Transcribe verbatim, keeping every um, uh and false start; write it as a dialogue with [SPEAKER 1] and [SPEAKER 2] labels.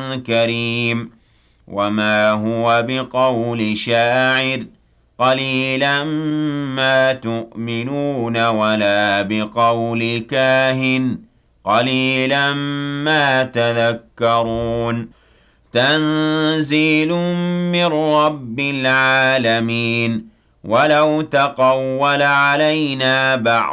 [SPEAKER 1] كريم وما هو بقول شاعر قليلا ما تؤمنون ولا بقول كاهن قليلا ما تذكرون تنزيل من رب العالمين ولو تقول علينا بعض